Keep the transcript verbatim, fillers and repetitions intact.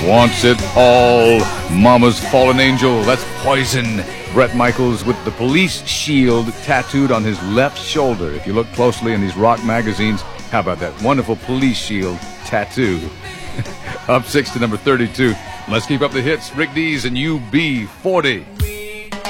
Wants It All. Mama's Fallen Angel. That's Poison. Bret Michaels with the police shield tattooed on his left shoulder. If you look closely in these rock magazines, how about that wonderful police shield tattoo? Up six to number thirty-two. Let's keep up the hits. Rick Dees and U B forty.